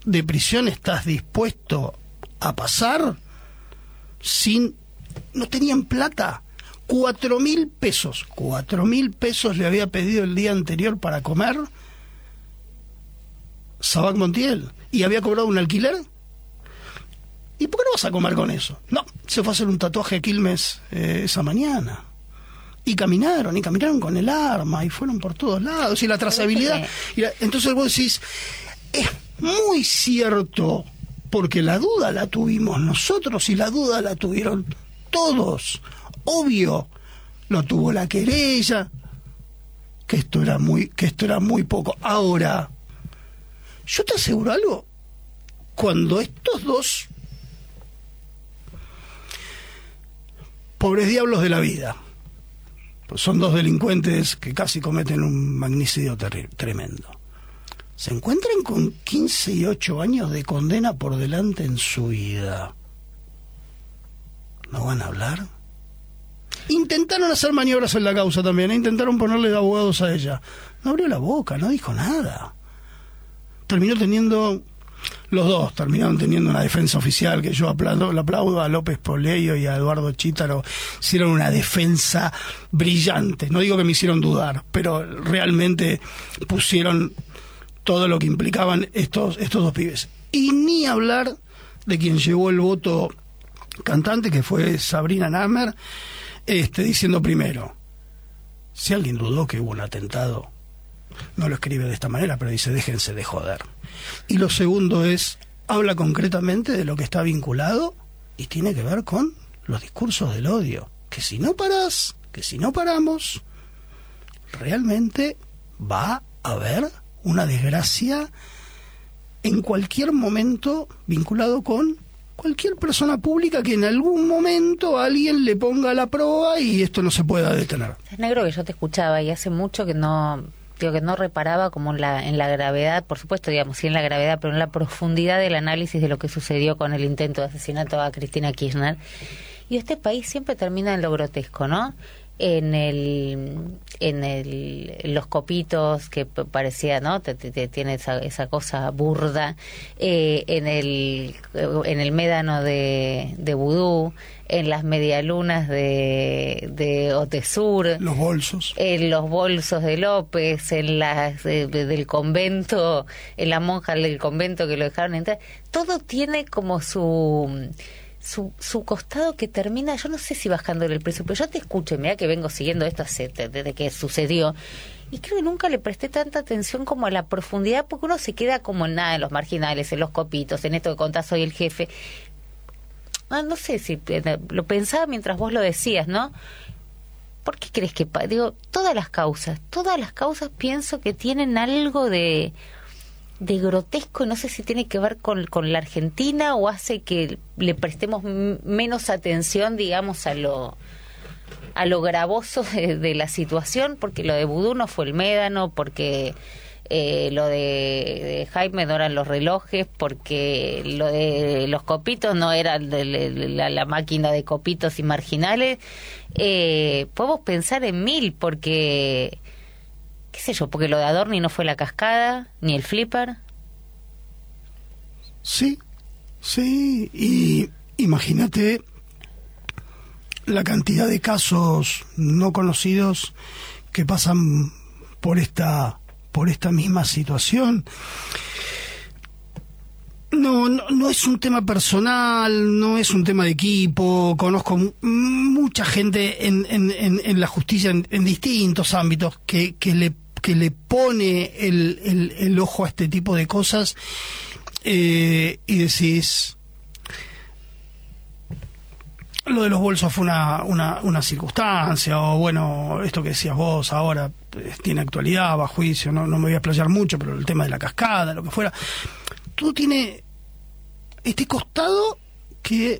de prisión estás dispuesto a pasar sin... No tenían plata. 4.000 pesos. 4.000 pesos le había pedido el día anterior para comer Sabac Montiel. Y había cobrado un alquiler. ¿Y por qué no vas a comer con eso? No, se fue a hacer un tatuaje a Quilmes esa mañana. Y caminaron con el arma, y fueron por todos lados, y la trazabilidad. Entonces vos decís, es muy cierto, porque la duda la tuvimos nosotros y la duda la tuvieron todos. Obvio, lo tuvo la querella, que esto era muy poco. Ahora, yo te aseguro algo, cuando estos dos pobres diablos de la vida, pues son dos delincuentes que casi cometen un magnicidio tremendo, se encuentran con 15 y 8 años de condena por delante en su vida, ¿no van a hablar? Intentaron hacer maniobras en la causa también, intentaron ponerle de abogados a ella. No abrió la boca, no dijo nada. Los dos terminaron teniendo una defensa oficial que yo le aplaudo a López Poleyo y a Eduardo Chítaro. Hicieron una defensa brillante. No digo que me hicieron dudar, pero realmente pusieron todo lo que implicaban estos dos pibes. Y ni hablar de quien llevó el voto cantante, que fue Sabrina Namer, diciendo primero, si alguien dudó que hubo un atentado, no lo escribe de esta manera, pero dice, déjense de joder. Y lo segundo es, habla concretamente de lo que está vinculado y tiene que ver con los discursos del odio. Que si no paramos, realmente va a haber una desgracia en cualquier momento vinculado con cualquier persona pública que en algún momento alguien le ponga la proa y esto no se pueda detener. Es negro que yo te escuchaba y hace mucho que no reparaba como en la gravedad, por supuesto, digamos, sí en la gravedad, pero en la profundidad del análisis de lo que sucedió con el intento de asesinato a Cristina Kirchner. Y este país siempre termina en lo grotesco, ¿no? En los copitos que parecía, ¿no? Tiene esa cosa burda, en el médano de vudú, en las medialunas de Otesur, los bolsos, en los bolsos de López, en las del convento, en la monja del convento que lo dejaron entrar. Todo tiene como su costado que termina, yo no sé si bajándole el precio, pero yo te escucho, mira que vengo siguiendo esto desde que sucedió, y creo que nunca le presté tanta atención como a la profundidad, porque uno se queda como en nada, en los marginales, en los copitos, en esto que contás soy el jefe. No sé si lo pensaba mientras vos lo decías, ¿no? ¿Por qué crees que digo, todas las causas pienso que tienen algo de grotesco, no sé si tiene que ver con la Argentina o hace que le prestemos menos atención, digamos, a lo gravoso de la situación, porque lo de Vudú no fue el médano, porque lo de Jaime no eran los relojes, porque lo de los copitos no era la máquina de copitos y marginales. Podemos pensar en mil, porque qué sé yo, porque lo de Adorni no fue la cascada, ni el flipper. Sí, y imagínate la cantidad de casos no conocidos que pasan por esta misma situación. No es un tema personal, no es un tema de equipo. Conozco mucha gente en la justicia en distintos ámbitos que le pone el ojo a este tipo de cosas, y decís, lo de los bolsos fue una circunstancia, o bueno, esto que decías vos ahora tiene actualidad, va a juicio, no me voy a explayar mucho, pero el tema de la cascada, lo que fuera, todo tiene este costado que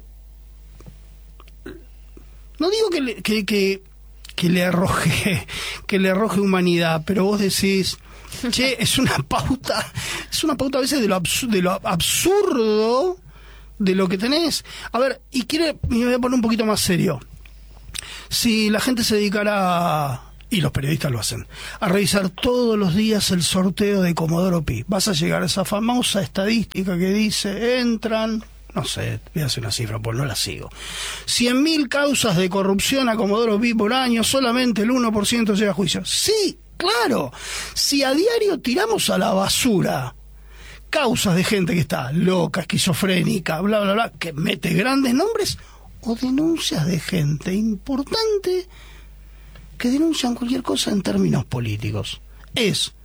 no digo que le arroje humanidad, pero vos decís, che, es una pauta a veces de lo absurdo de lo que tenés. A ver, me voy a poner un poquito más serio. Si la gente se dedicara y los periodistas lo hacen, a revisar todos los días el sorteo de Comodoro Pi. Vas a llegar a esa famosa estadística que dice, entran, no sé, voy a hacer una cifra, pues no la sigo, 100.000 causas de corrupción a Comodoro Pi por año, solamente el 1% llega a juicio. Sí, claro, si a diario tiramos a la basura causas de gente que está loca, esquizofrénica, bla, bla, bla, que mete grandes nombres, o denuncias de gente importante que denuncian cualquier cosa en términos políticos. Es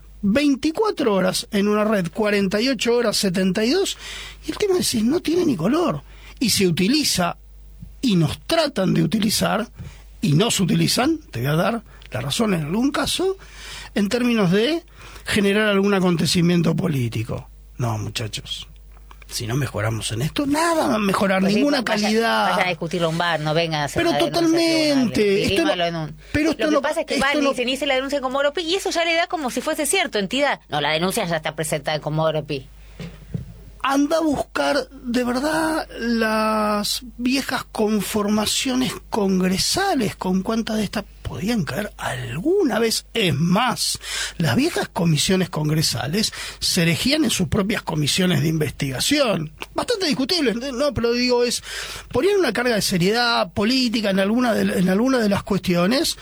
24 horas en una red, 48 horas, 72, y el tema es que no tiene ni color. Y se utiliza, y nos tratan de utilizar, y no se utilizan, te voy a dar la razón en algún caso, en términos de generar algún acontecimiento político. No, muchachos, si no mejoramos en esto, nada va a mejorar, pues ninguna calidad. Vayan a discutirlo en un bar, no vengan a hacer pero totalmente. Pero lo que pasa es que van y se inicia la denuncia en Comodoro Pi, y eso ya le da como si fuese cierto, entidad. No, la denuncia ya está presentada en Comodoro Pi. Anda a buscar de verdad las viejas conformaciones congresales, con cuántas de estas podían caer alguna vez. Es más, las viejas comisiones congresales se erigían en sus propias comisiones de investigación. Bastante discutible, no, pero digo, ponían una carga de seriedad política en alguna de las cuestiones.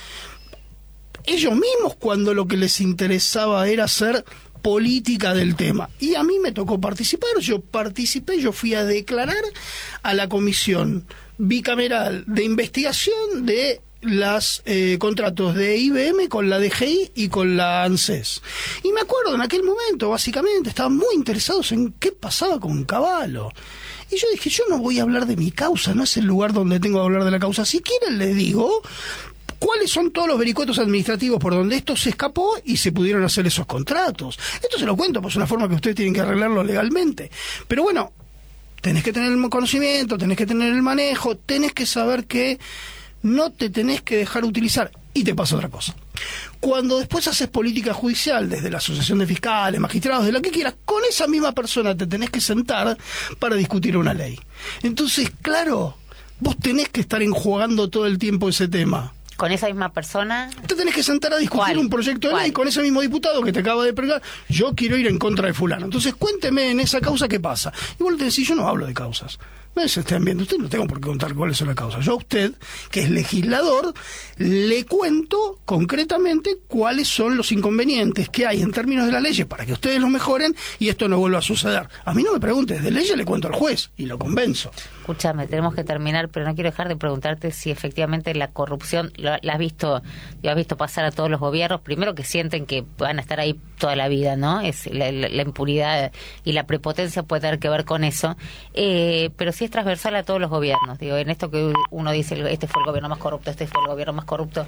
Ellos mismos, cuando lo que les interesaba era hacer política del tema. Y a mí me tocó participar, yo fui a declarar a la comisión bicameral de investigación de los contratos de IBM con la DGI y con la ANSES. Y me acuerdo, en aquel momento, básicamente, estaban muy interesados en qué pasaba con Cavallo. Y yo dije, yo no voy a hablar de mi causa, no es el lugar donde tengo que hablar de la causa. Si quieren, les digo cuáles son todos los vericuetos administrativos por donde esto se escapó y se pudieron hacer esos contratos. Esto se lo cuento, pues es una forma que ustedes tienen que arreglarlo legalmente. Pero bueno, tenés que tener el conocimiento, tenés que tener el manejo, tenés que saber que no te tenés que dejar utilizar. Y te pasa otra cosa. Cuando después haces política judicial, desde la asociación de fiscales, magistrados, de lo que quieras, con esa misma persona te tenés que sentar para discutir una ley. Entonces, claro, vos tenés que estar enjuagando todo el tiempo ese tema. ¿Con esa misma persona? Te tenés que sentar a discutir ¿Cuál? Un proyecto de ley con ese mismo diputado que te acaba de preguntar. Yo quiero ir en contra de fulano. Entonces, cuénteme en esa causa qué pasa. Y vos le decís, yo no hablo de causas. No se estén viendo, usted no tengo por qué contar cuáles son las causas. Yo a usted, que es legislador, le cuento concretamente cuáles son los inconvenientes que hay en términos de las leyes para que ustedes los mejoren y esto no vuelva a suceder. A mí no me preguntes de leyes, le cuento al juez y lo convenzo. Escúchame, tenemos que terminar, pero no quiero dejar de preguntarte si efectivamente la corrupción la has visto pasar a todos los gobiernos. Primero, que sienten que van a estar ahí toda la vida, ¿no? Es la impunidad y la prepotencia puede tener que ver con eso, pero sí es transversal a todos los gobiernos. Digo, en esto que uno dice, este fue el gobierno más corrupto, este fue el gobierno más corrupto,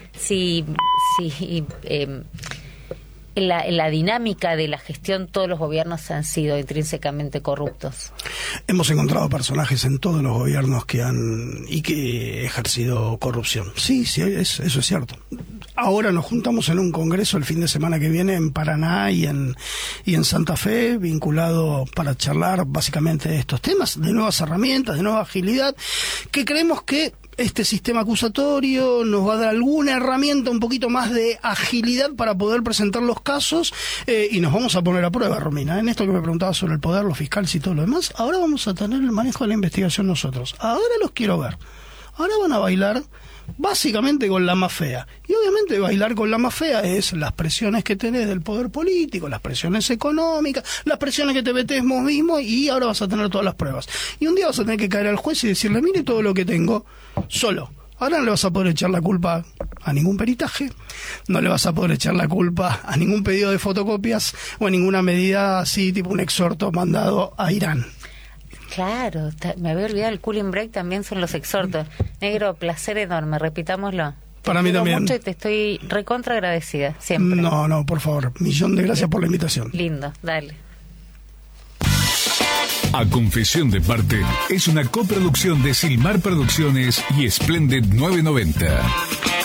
en la dinámica de la gestión todos los gobiernos han sido intrínsecamente corruptos. Hemos encontrado personajes en todos los gobiernos que han ejercido corrupción. Sí, eso es cierto. Ahora nos juntamos en un congreso el fin de semana que viene en Paraná y en Santa Fe, vinculado para charlar básicamente de estos temas, de nuevas herramientas, de nueva agilidad, que creemos que este sistema acusatorio nos va a dar alguna herramienta, un poquito más de agilidad para poder presentar los casos, y nos vamos a poner a prueba, Romina. En esto que me preguntabas sobre el poder, los fiscales y todo lo demás, ahora vamos a tener el manejo de la investigación nosotros. Ahora los quiero ver. Ahora van a bailar básicamente con la más fea. Y obviamente bailar con la más fea es las presiones que tenés del poder político, las presiones económicas, las presiones que te metés vos mismo, y ahora vas a tener todas las pruebas. Y un día vas a tener que caer al juez y decirle, mire todo lo que tengo, solo. Ahora no le vas a poder echar la culpa a ningún peritaje, no le vas a poder echar la culpa a ningún pedido de fotocopias o a ninguna medida así, tipo un exhorto mandado a Irán. Claro, me había olvidado, el cooling break también son los exhortos. Negro, placer enorme, repitámoslo. Para mí también. Mucho y te estoy recontra agradecida, siempre. No, por favor, millón de gracias por la invitación. Lindo, dale. A Confesión de Parte es una coproducción de Silmar Producciones y Splendid 990.